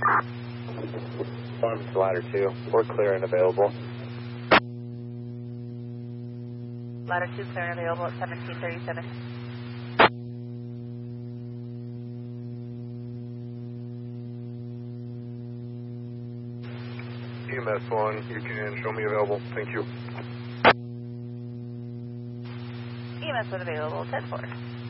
Farm to ladder 2. We're clear and available. Ladder 2 clear and available at 1737. EMS 1, you can show me available. Thank you. EMS 1 available, 10-4.